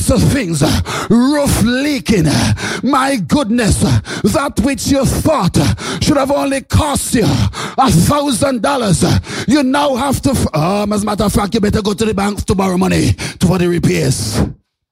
kinds of things. Roof leaking. My goodness, that which you thought should have only cost you $1,000, you now have to, as a matter of fact, you better go to the bank to borrow money for the repairs.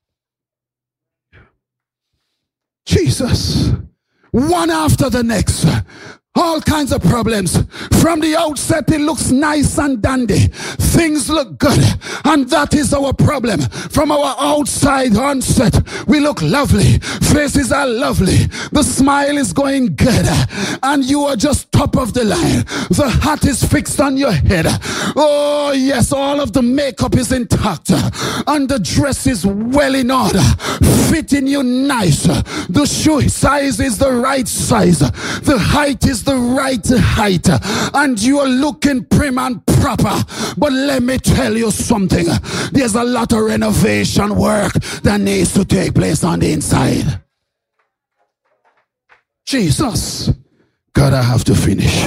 Jesus. One after the next. All kinds of problems. From the outset, it looks nice and dandy. Things look good. And that is our problem. From our outside onset, we look lovely. Faces are lovely. The smile is going good. And you are just top of the line. The hat is fixed on your head. Oh, yes, all of the makeup is intact. And the dress is well in order. Fitting you nice. The shoe size is the right size. The height is the right height, and you are looking prim and proper. But let me tell you something, there's a lot of renovation work that needs to take place on the inside. Jesus. God, I have to finish.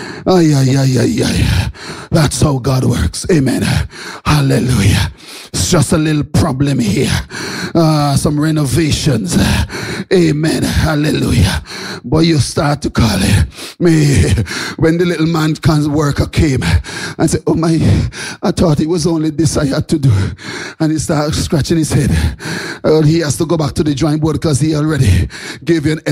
That's how God works. Amen. Hallelujah. It's just a little problem here. Some renovations. Amen. Hallelujah. But you start to call it. When the little man worker came and said, oh my, I thought it was only this I had to do. And he started scratching his head. He has to go back to the drawing board because he already gave you an